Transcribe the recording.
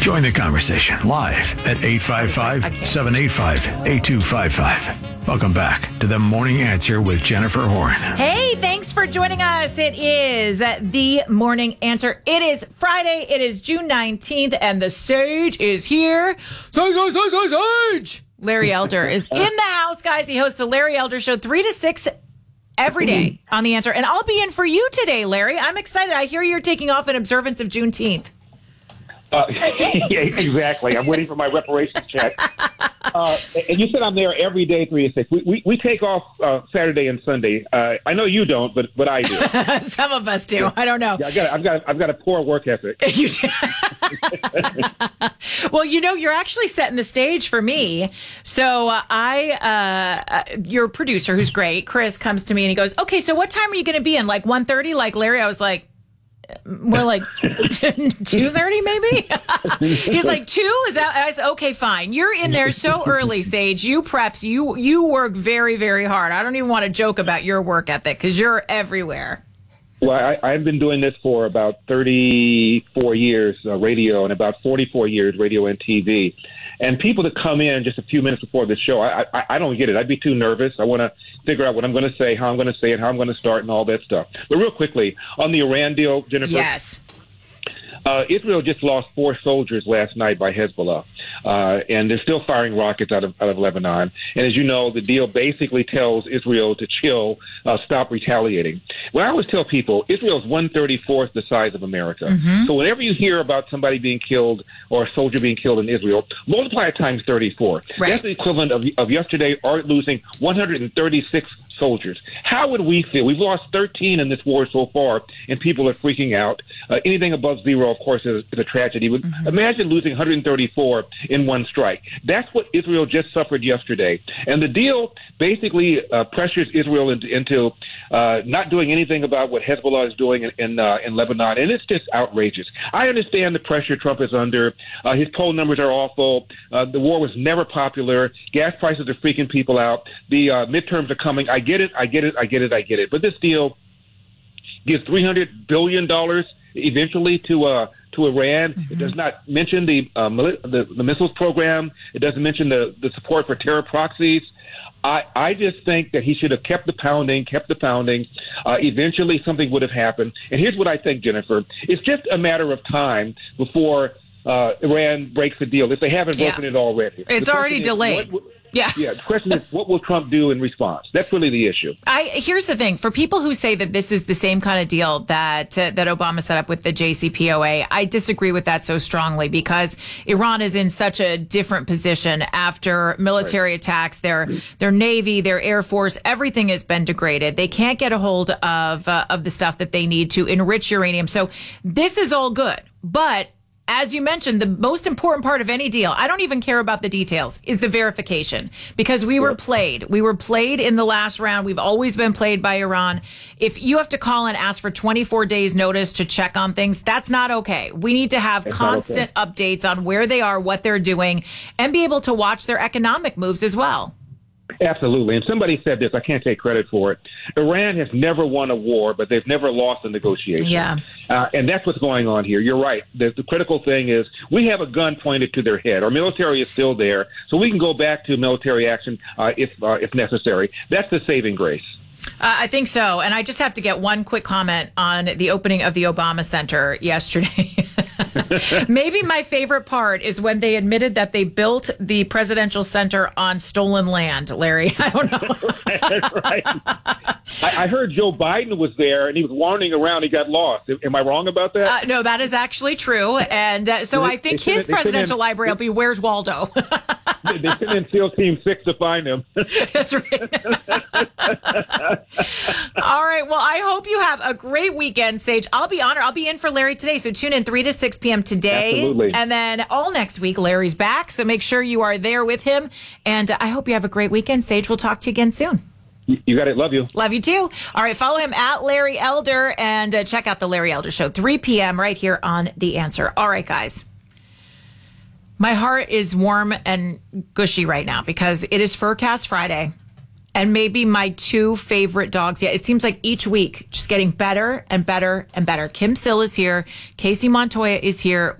Join the conversation live at 855-785-8255. Welcome back to The Morning Answer with Jennifer Horn. Hey, thanks for joining us. It is The Morning Answer. It is Friday. It is June 19th, and the Sage is here. Sage! Larry Elder is in the house, guys. He hosts the Larry Elder Show 3 to 6 every day on The Answer. And I'll be in for you today, Larry. I'm excited. I hear you're taking off in observance of Juneteenth. Yeah, exactly. I'm waiting for my reparations check. And you said I'm there every day, 3 to 6. We take off Saturday and Sunday. I know you don't, but I do. Some of us do. I don't know. Yeah, I've got a poor work ethic. Well, you're actually setting the stage for me. So your producer, who's great, Chris, comes to me and he goes, "Okay, so what time are you going to be in? Like 1:30? Like Larry?" I was like, more like 2:30 maybe. He's like, 2? Is that? I said, okay, fine. You're in there so early, Sage. You preps. You work very, very hard. I don't even want to joke about your work ethic because you're everywhere. Well, I've been doing this for about 34 years, radio, and about 44 years, radio and TV. And people that come in just a few minutes before the show, I don't get it. I'd be too nervous. I want to figure out what I'm going to say, how I'm going to say it, how I'm going to start, and all that stuff. But real quickly, on the Iran deal, Jennifer. Yes. Israel just lost 4 soldiers last night by Hezbollah, and they're still firing rockets out of Lebanon. And as you know, the deal basically tells Israel to chill, stop retaliating. Well, I always tell people, Israel's 1/34th the size of America. Mm-hmm. So whenever you hear about somebody being killed or a soldier being killed in Israel, multiply it times 34. Right. That's the equivalent of yesterday losing 136 soldiers. How would we feel? We've lost 13 in this war so far, and people are freaking out. Anything above 0, of course, is a tragedy. Mm-hmm. Imagine losing 134 in one strike. That's what Israel just suffered yesterday. And the deal basically pressures Israel into not doing anything about what Hezbollah is doing in Lebanon, and it's just outrageous. I understand the pressure Trump is under. His poll numbers are awful. The war was never popular. Gas prices are freaking people out. The midterms are coming. I get it. But this deal gives $300 billion eventually to Iran. Mm-hmm. It does not mention the missiles program. It doesn't mention the support for terror proxies. I just think that he should have kept the pounding. Eventually something would have happened. And here's what I think, Jennifer. It's just a matter of time before Iran breaks the deal, if they haven't broken it already. It's already delayed. Yeah. The question is, what will Trump do in response? That's really the issue. Here's the thing. For people who say that this is the same kind of deal that Obama set up with the JCPOA, I disagree with that so strongly because Iran is in such a different position after military attacks. Their Navy, their Air Force, everything has been degraded. They can't get a hold of the stuff that they need to enrich uranium. So this is all good. But as you mentioned, the most important part of any deal, I don't even care about the details, is the verification. Because we were played. We were played in the last round. We've always been played by Iran. If you have to call and ask for 24 days notice to check on things, that's not okay. We need to have constant updates on where they are, what they're doing, and be able to watch their economic moves as well. Absolutely. And somebody said this, I can't take credit for it. Iran has never won a war, but they've never lost a negotiation. Yeah. And that's what's going on here. You're right. The critical thing is we have a gun pointed to their head. Our military is still there, so we can go back to military action if necessary. That's the saving grace. I think so. And I just have to get one quick comment on the opening of the Obama Center yesterday. Maybe my favorite part is when they admitted that they built the presidential center on stolen land, Larry. I don't know. Right. I heard Joe Biden was there and he was wandering around. He got lost. Am I wrong about that? No, that is actually true. And so I think his presidential library will be Where's Waldo? They sent in SEAL Team 6 to find him. That's right. All right. Well, I hope you have a great weekend, Sage. I'll be honored. I'll be in for Larry today. So tune in 3 to 6 p.m. today. Absolutely. And then all next week, Larry's back. So make sure you are there with him. And I hope you have a great weekend, Sage. We'll talk to you again soon. You got it. Love you. Love you too. All right. Follow him at Larry Elder and check out the Larry Elder Show, 3 p.m. right here on The Answer. All right, guys. My heart is warm and gushy right now because it is Furcast Friday. And maybe my 2 favorite dogs. Yeah, it seems like each week just getting better and better and better. Kim Sill is here. Casey Montoya is here.